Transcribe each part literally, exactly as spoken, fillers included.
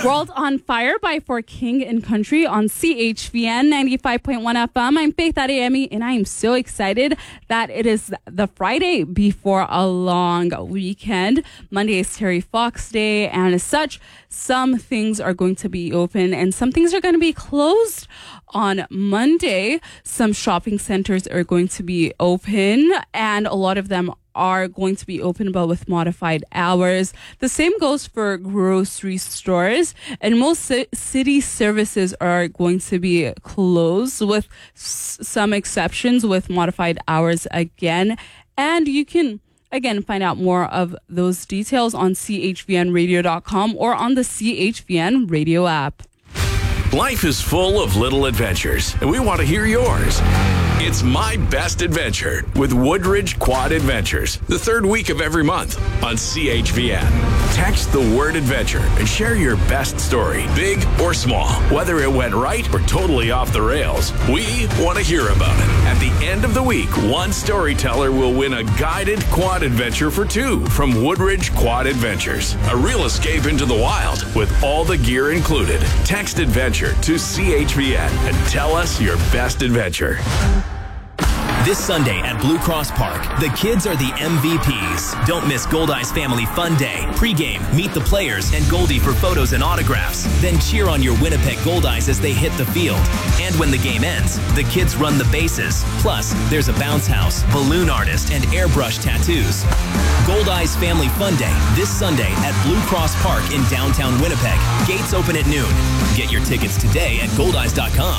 World on Fire by For King and Country on C H V N ninety-five point one F M. I'm Faith Adeyemi, and I am so excited that it is the Friday before a long weekend. Monday is Terry Fox Day, and as such, some things are going to be open and some things are going to be closed on Monday. Some shopping centers are going to be open, and a lot of them are going to be open, but with modified hours. The same goes for grocery stores, and most ci- city services are going to be closed with s- some exceptions with modified hours again. And you can again find out more of those details on C H V N radio dot com or on the C H V N radio app. Life is full of little adventures, and we want to hear yours. It's My Best Adventure with Woodridge Quad Adventures, the third week of every month on C H V N. Text the word adventure and share your best story, big or small. Whether it went right or totally off the rails, we want to hear about it. At the end of the week, one storyteller will win a guided quad adventure for two from Woodridge Quad Adventures. A real escape into the wild with all the gear included. Text adventure to C H V N and tell us your best adventure. This Sunday at Blue Cross Park, the kids are the M V Ps. Don't miss Goldeyes Family Fun Day. Pre-game, meet the players and Goldie for photos and autographs. Then cheer on your Winnipeg Goldeyes as they hit the field. And when the game ends, the kids run the bases. Plus, there's a bounce house, balloon artist, and airbrush tattoos. Goldeyes Family Fun Day this Sunday at Blue Cross Park in downtown Winnipeg. Gates open at noon. Get your tickets today at goldeyes dot com.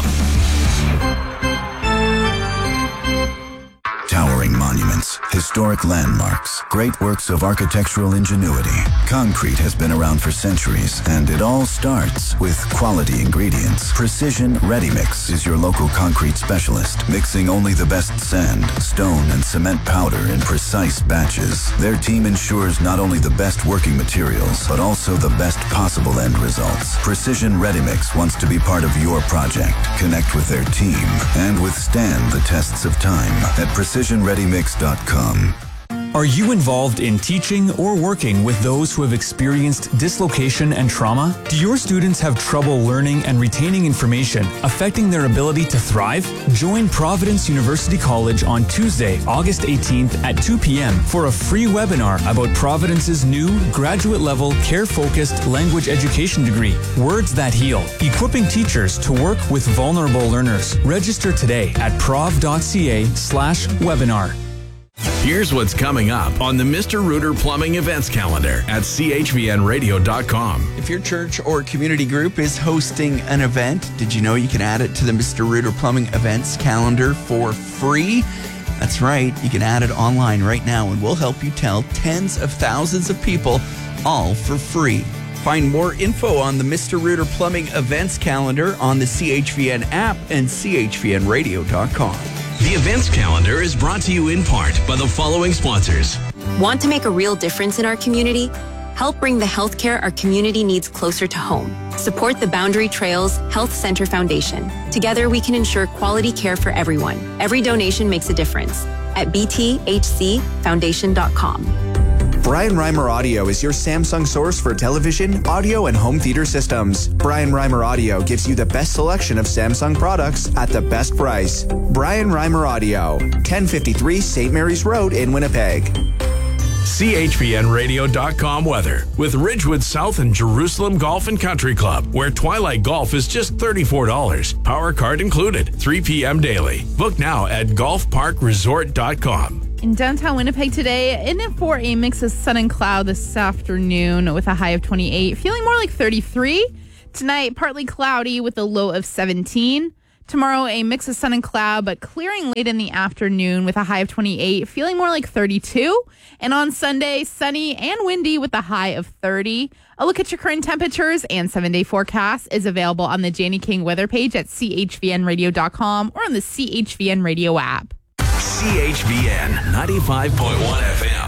Towering monuments, historic landmarks, great works of architectural ingenuity. Concrete has been around for centuries, and it all starts with quality ingredients. Precision Ready Mix is your local concrete specialist, mixing only the best sand, stone, and cement powder in precise batches. Their team ensures not only the best working materials, but also the best possible end results. Precision Ready Mix wants to be part of your project. Connect with their team and withstand the tests of time at precision ready mix dot com. Are you involved in teaching or working with those who have experienced dislocation and trauma? Do your students have trouble learning and retaining information, affecting their ability to thrive? Join Providence University College on Tuesday, August eighteenth at two p.m. for a free webinar about Providence's new graduate-level, care-focused language education degree, Words That Heal, equipping teachers to work with vulnerable learners. Register today at prov dot c a slash webinar. Here's what's coming up on the Mister Rooter Plumbing events calendar at C H V N radio dot com. If your church or community group is hosting an event, did you know you can add it to the Mister Rooter Plumbing events calendar for free? That's right. You can add it online right now, and we'll help you tell tens of thousands of people, all for free. Find more info on the Mister Rooter Plumbing events calendar on the C H V N app and C H V N radio dot com. The events calendar is brought to you in part by the following sponsors. Want to make a real difference in our community? Help bring the healthcare our community needs closer to home. Support the Boundary Trails Health Center Foundation. Together, we can ensure quality care for everyone. Every donation makes a difference. At b t h c foundation dot com. Brian Reimer Audio is your Samsung source for television, audio, and home theater systems. Brian Reimer Audio gives you the best selection of Samsung products at the best price. Brian Reimer Audio, ten fifty-three Saint Mary's Road in Winnipeg. C H V N radio dot com weather with Ridgewood South and Jerusalem Golf and Country Club, where Twilight Golf is just thirty-four dollars. Power card included, three p.m. daily. Book now at golf park resort dot com. In downtown Winnipeg today, in it for a mix of sun and cloud this afternoon with a high of twenty-eight, feeling more like thirty-three. Tonight, partly cloudy with a low of seventeen. Tomorrow, a mix of sun and cloud, but clearing late in the afternoon with a high of twenty-eight, feeling more like thirty-two. And on Sunday, sunny and windy with a high of thirty. A look at your current temperatures and seven-day forecast is available on the Janie King weather page at C H V N radio dot com or on the C H V N radio app. C H V N ninety-five point one F M.